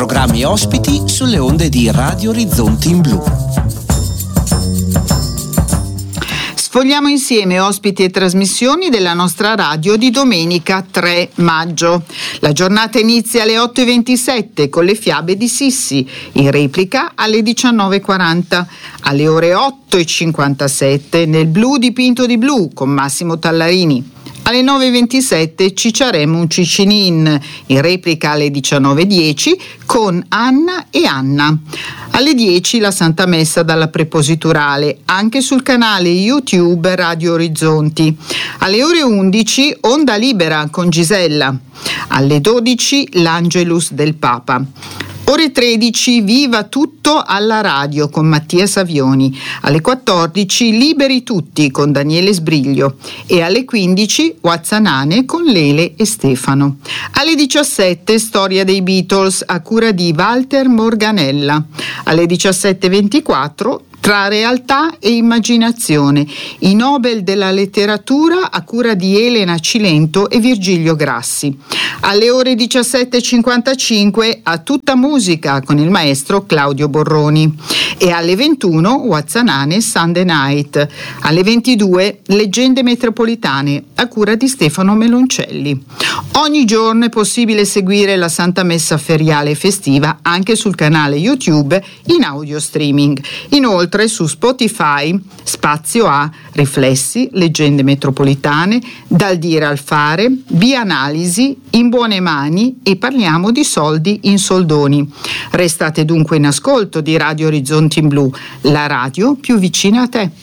programmi e ospiti sulle onde di Radio Orizzonti in Blu. Sfogliamo insieme ospiti e trasmissioni della nostra radio di domenica 3 maggio. La giornata inizia alle 8:27 con le fiabe di Sissi, in replica alle 19:40. Alle ore 8:57 nel Blu dipinto di blu con Massimo Tallarini. Alle 9:27 Cicciaremo un Ciccinin, in replica alle 19:10 con Anna e Anna. Alle 10 la Santa Messa dalla Prepositurale, anche sul canale YouTube Radio Orizzonti. Alle ore 11 Onda Libera con Gisella. Alle 12 l'Angelus del Papa. Ore 13 Viva tutto alla radio con Mattia Savioni. Alle 14 Liberi tutti con Daniele Sbriglio e alle 15 Wazzanane con Lele e Stefano. Alle 17 Storia dei Beatles a cura di Walter Morganella. Alle 17:24 Tra realtà e immaginazione, i Nobel della letteratura a cura di Elena Cilento e Virgilio Grassi. Alle ore 17:55 A tutta musica con il maestro Claudio Borroni. E alle 21 Wazzanane Sunday Night. Alle 22 Leggende metropolitane a cura di Stefano Meloncelli. Ogni giorno è possibile seguire la Santa Messa feriale festiva anche sul canale YouTube in audio streaming. Inoltre su Spotify, Spazio A, Riflessi, Leggende metropolitane, Dal dire al fare, Bianalisi, In buone mani e Parliamo di soldi in soldoni. Restate dunque in ascolto di Radio Orizzonti in Blu, la radio più vicina a te.